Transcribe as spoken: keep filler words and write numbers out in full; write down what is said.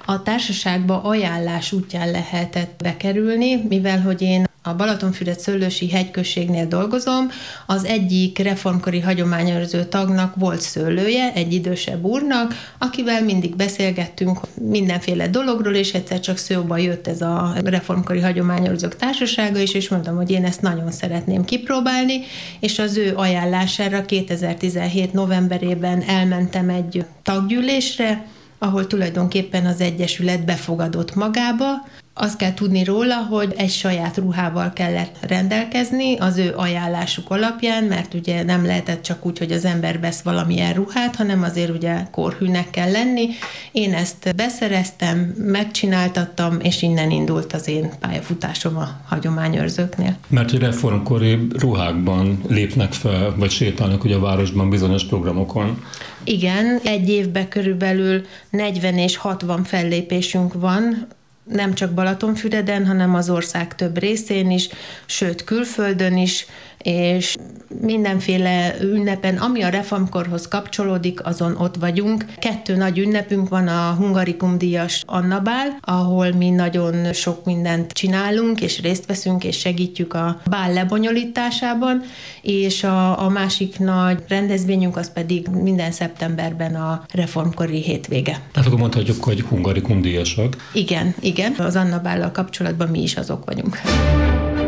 A társaságba ajánlás útján lehetett bekerülni, mivel hogy én a Balatonfüred-Szőlősi hegyközségnél dolgozom, az egyik reformkori hagyományőrző tagnak volt szőlője, egy idősebb úrnak, akivel mindig beszélgettünk mindenféle dologról, és egyszer csak szóba jött ez a reformkori hagyományőrzők társasága is, és mondtam, hogy én ezt nagyon szeretném kipróbálni, és az ő ajánlására kétezer-tizenhét novemberében elmentem egy taggyűlésre, ahol tulajdonképpen az Egyesület befogadott magába. Azt kell tudni róla, hogy egy saját ruhával kellett rendelkezni az ő ajánlásuk alapján, mert ugye nem lehetett csak úgy, hogy az ember vesz valamilyen ruhát, hanem azért ugye korhűnek kell lenni. Én ezt beszereztem, megcsináltattam, és innen indult az én pályafutásom a hagyományőrzőknél. Mert reformkori ruhákban lépnek fel, vagy sétálnak ugye a városban bizonyos programokon. Igen, egy évben körülbelül negyven és hatvan fellépésünk van, nem csak Balatonfüreden, hanem az ország több részén is, sőt külföldön is, és mindenféle ünnepen, ami a reformkorhoz kapcsolódik, azon ott vagyunk. Kettő nagy ünnepünk van, a Hungarikum díjas Annabál, ahol mi nagyon sok mindent csinálunk, és részt veszünk, és segítjük a bál lebonyolításában, és a, a másik nagy rendezvényünk az pedig minden szeptemberben a reformkori hétvége. Hát akkor mondhatjuk, hogy Hungarikum díjasak. Igen, igen. Az Annabállal kapcsolatban mi is azok vagyunk.